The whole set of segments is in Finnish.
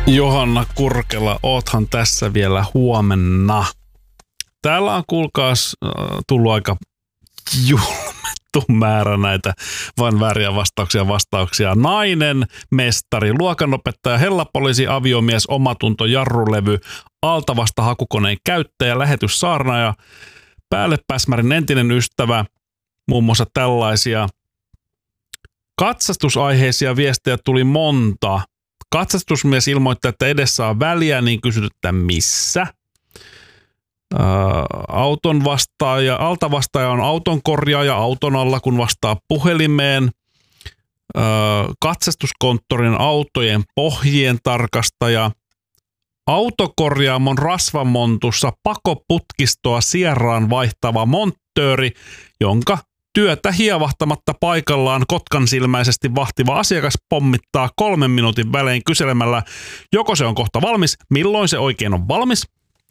Johanna Kurkela, oothan tässä vielä huomenna. Täällä on kuulkaas tullut aika julmettu määrä näitä vain vääriä vastauksia. Nainen, mestari, luokanopettaja, hellapoliisi, aviomies, omatunto, jarrulevy, altavasta hakukoneen käyttäjä, lähetyssaarnaaja, päällepäsmärin entinen ystävä, muun muassa tällaisia. Katsastusaiheisia viestejä tuli monta. Katsastusmies ilmoitti, että edessä on väliä, niin kysyt, että missä. Altavastaaja on auton korjaaja auton alla, kun vastaa puhelimeen. Katsastuskonttorin autojen pohjien tarkastaja. Autokorjaamon rasvamontussa pakoputkistoa sierraan vaihtava monttööri, jonka työtä hievahtamatta paikallaan kotkansilmäisesti vahtiva asiakas pommittaa 3 minuutin välein kyselemällä, joko se on kohta valmis, milloin se oikein on valmis.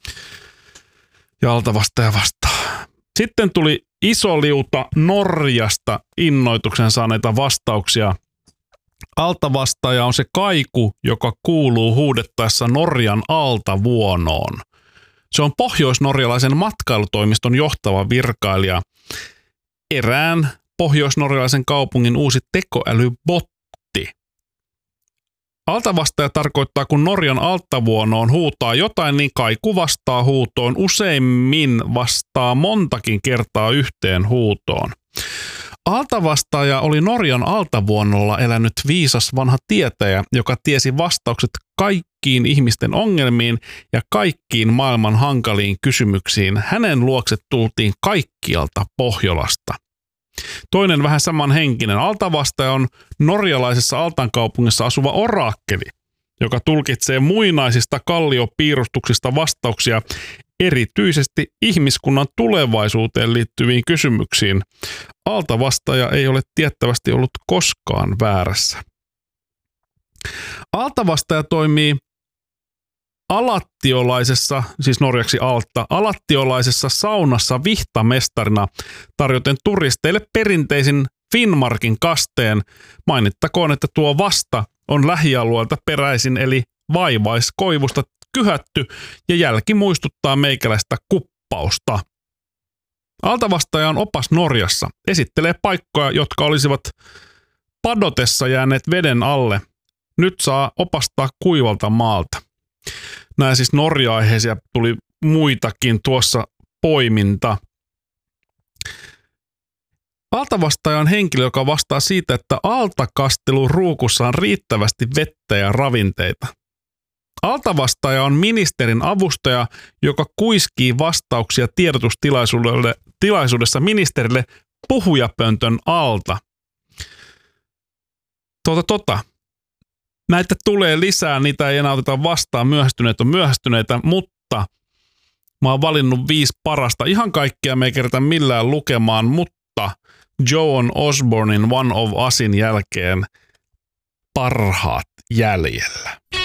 Ja altavastaaja vastaa. Sitten tuli iso liuta Norjasta innoituksen saaneita vastauksia. Altavastaaja on se kaiku, joka kuuluu huudettaessa Norjan altavuonoon. Se on pohjoisnorjalaisen matkailutoimiston johtava virkailija. Erään pohjoisnorjalaisen kaupungin uusi tekoälybotti. Altavastaaja tarkoittaa, kun Norjan altavuonoon huutaa jotain, niin kaiku vastaa huutoon. Useimmin vastaa montakin kertaa yhteen huutoon. Altavastaaja oli Norjan altavuonolla elänyt viisas vanha tietäjä, joka tiesi vastaukset kaikkiin ihmisten ongelmiin ja kaikkiin maailman hankaliin kysymyksiin. Hänen luokse tultiin kaikkialta Pohjolasta. Toinen vähän samanhenkinen altavastaaja on norjalaisessa Altan kaupungissa asuva orakkeli, joka tulkitsee muinaisista kalliopiirustuksista vastauksia erityisesti ihmiskunnan tulevaisuuteen liittyviin kysymyksiin. Altavastaaja ei ole tiettävästi ollut koskaan väärässä. Altavastaaja toimii alattiolaisessa, siis norjaksi altta, alattiolaisessa saunassa vihtamestarina tarjoten turisteille perinteisin Finnmarkin kasteen. Mainittakoon, että tuo vasta on lähialueelta peräisin eli vaivaiskoivusta kyhätty ja jälki muistuttaa meikäläistä kuppausta. Altavastaaja on opas Norjassa. Esittelee paikkoja, jotka olisivat padotessa jääneet veden alle. Nyt saa opastaa kuivalta maalta. Nämä siis Norja-aiheisia tuli muitakin tuossa poiminta. Altavastaaja on henkilö, joka vastaa siitä, että altakastelun ruukussa on riittävästi vettä ja ravinteita. Altavastaaja on ministerin avustaja, joka kuiskii vastauksia tiedotustilaisuudessa ministerille puhujapöntön alta. Näitä tulee lisää, niitä ei enää oteta vastaan, myöhästyneet on myöhästyneitä, mutta mä oon valinnut 5 parasta. Ihan kaikkea me ei kerätä millään lukemaan, mutta Joan Osbornin One of Usin jälkeen parhaat jäljellä.